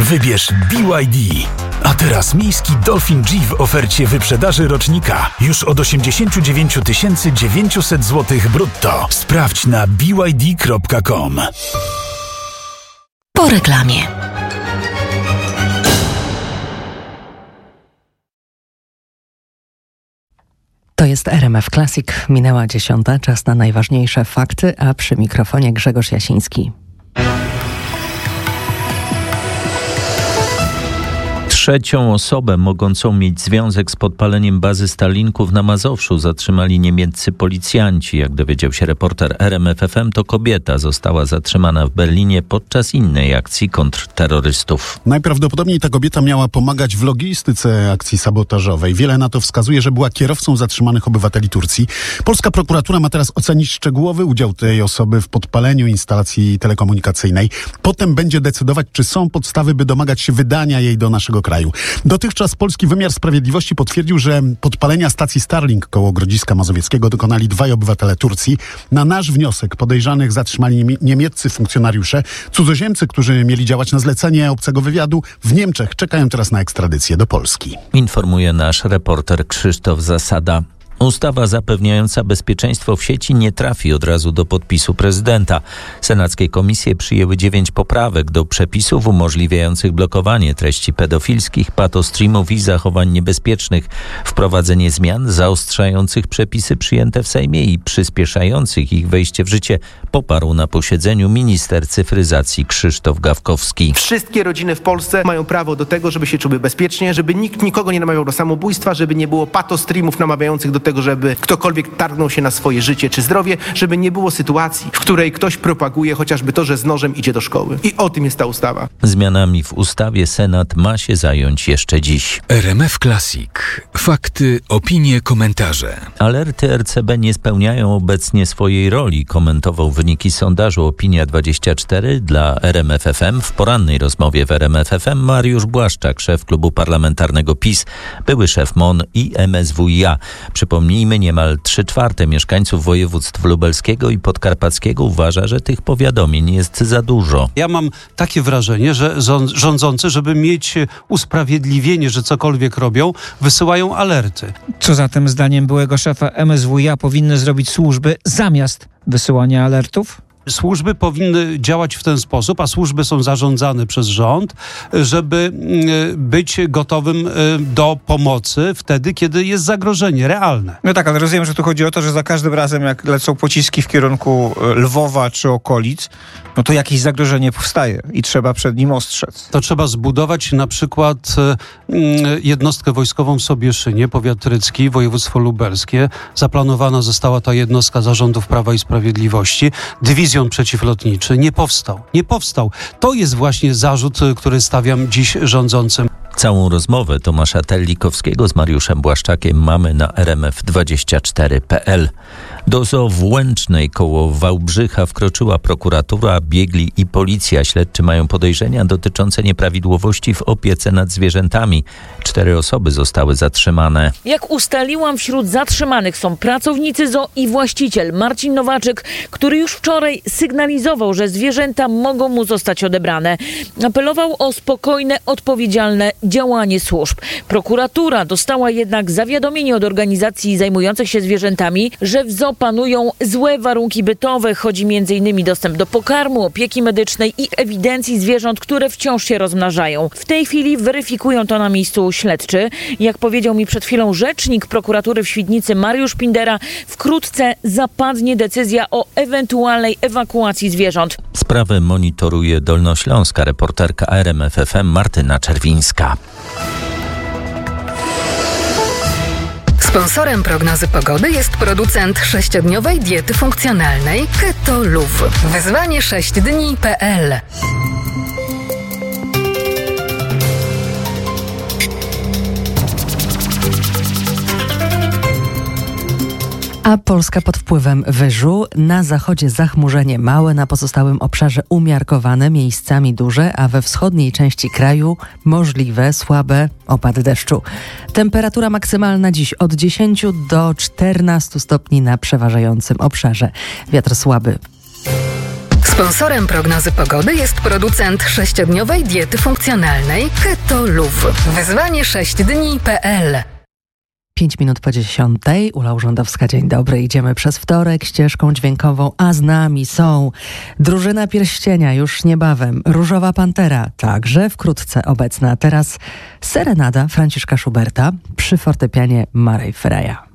Wybierz BYD. A teraz miejski Dolphin G w ofercie wyprzedaży rocznika już od 89 900 zł brutto. Sprawdź na byd.com. Po reklamie. To jest RMF Classic. Minęła 10. Czas na najważniejsze fakty, a przy mikrofonie Grzegorz Jasiński. Trzecią osobę mogącą mieć związek z podpaleniem bazy Stalinków na Mazowszu zatrzymali niemieccy policjanci. Jak dowiedział się reporter RMF FM, to kobieta została zatrzymana w Berlinie podczas innej akcji kontrterrorystów. Najprawdopodobniej ta kobieta miała pomagać w logistyce akcji sabotażowej. Wiele na to wskazuje, że była kierowcą zatrzymanych obywateli Turcji. Polska prokuratura ma teraz ocenić szczegółowy udział tej osoby w podpaleniu instalacji telekomunikacyjnej. Potem będzie decydować, czy są podstawy, by domagać się wydania jej do naszego kraju. Dotychczas polski wymiar sprawiedliwości potwierdził, że podpalenia stacji Starlink koło Grodziska Mazowieckiego dokonali 2 obywatele Turcji. Na nasz wniosek podejrzanych zatrzymali niemieccy funkcjonariusze. Cudzoziemcy, którzy mieli działać na zlecenie obcego wywiadu w Niemczech, czekają teraz na ekstradycję do Polski. Informuje nasz reporter Krzysztof Zasada. Ustawa zapewniająca bezpieczeństwo w sieci nie trafi od razu do podpisu prezydenta. Senackie komisje przyjęły 9 poprawek do przepisów umożliwiających blokowanie treści pedofilskich, patostreamów i zachowań niebezpiecznych, wprowadzenie zmian zaostrzających przepisy przyjęte w Sejmie i przyspieszających ich wejście w życie poparł na posiedzeniu minister cyfryzacji Krzysztof Gawkowski. Wszystkie rodziny w Polsce mają prawo do tego, żeby się czuły bezpiecznie, żeby nikt nikogo nie namawiał do samobójstwa, żeby nie było patostreamów namawiających do tego, żeby ktokolwiek targnął się na swoje życie czy zdrowie, żeby nie było sytuacji, w której ktoś propaguje chociażby to, że z nożem idzie do szkoły. I o tym jest ta ustawa. Zmianami w ustawie Senat ma się zająć jeszcze dziś. RMF Classic. Fakty, opinie, komentarze. Alerty RCB nie spełniają obecnie swojej roli, komentował wyniki sondażu Opinia24 dla RMF FM. W porannej rozmowie w RMF FM Mariusz Błaszczak, szef klubu parlamentarnego PiS, były szef MON i MSWiA. Przypomnijmy, niemal 3/4 mieszkańców województw lubelskiego i podkarpackiego uważa, że tych powiadomień jest za dużo. Ja mam takie wrażenie, że rządzący, żeby mieć usprawiedliwienie, że cokolwiek robią, wysyłają alerty. Co zatem zdaniem byłego szefa MSWiA powinny zrobić służby zamiast wysyłania alertów? Służby powinny działać w ten sposób, a służby są zarządzane przez rząd, żeby być gotowym do pomocy wtedy, kiedy jest zagrożenie realne. No tak, ale rozumiem, że tu chodzi o to, że za każdym razem, jak lecą pociski w kierunku Lwowa czy okolic, no to jakieś zagrożenie powstaje i trzeba przed nim ostrzec. To trzeba zbudować na przykład jednostkę wojskową w Sobieszynie, powiat rycki, województwo lubelskie. Zaplanowana została ta jednostka zarządów Prawa i Sprawiedliwości. Dywizjon przeciwlotniczy nie powstał. To jest właśnie zarzut, który stawiam dziś rządzącym. Całą rozmowę Tomasza Tellikowskiego z Mariuszem Błaszczakiem mamy na rmf24.pl. Do zoo w Łęcznej koło Wałbrzycha wkroczyła prokuratura, biegli i policja. Śledczy mają podejrzenia dotyczące nieprawidłowości w opiece nad zwierzętami. 4 osoby zostały zatrzymane. Jak ustaliłam, wśród zatrzymanych są pracownicy zoo i właściciel Marcin Nowaczyk, który już wczoraj sygnalizował, że zwierzęta mogą mu zostać odebrane. Apelował o spokojne, odpowiedzialne działanie służb. Prokuratura dostała jednak zawiadomienie od organizacji zajmujących się zwierzętami, że w zoo panują złe warunki bytowe. Chodzi m.in. dostęp do pokarmu, opieki medycznej i ewidencji zwierząt, które wciąż się rozmnażają. W tej chwili weryfikują to na miejscu śledczy. Jak powiedział mi przed chwilą rzecznik prokuratury w Świdnicy Mariusz Pindera, wkrótce zapadnie decyzja o ewentualnej ewakuacji zwierząt. Sprawę monitoruje dolnośląska reporterka RMF FM Martyna Czerwińska. Sponsorem prognozy pogody jest producent 6-dniowej diety funkcjonalnej Keto Luv. Wyzwanie 6dni.pl. A Polska pod wpływem wyżu. Na zachodzie zachmurzenie małe, na pozostałym obszarze umiarkowane, miejscami duże, a we wschodniej części kraju możliwe słabe opady deszczu. Temperatura maksymalna dziś od 10 do 14 stopni na przeważającym obszarze. Wiatr słaby. Sponsorem prognozy pogody jest producent 6-dniowej diety funkcjonalnej Keto Luv. Wyzwanie 6dni.pl. 5 minut po 10. Ula Urzędowska, dzień dobry. Idziemy przez wtorek ścieżką dźwiękową, a z nami są Drużyna Pierścienia już niebawem, Różowa Pantera także wkrótce obecna. Teraz serenada Franciszka Schuberta przy fortepianie Marej Freya.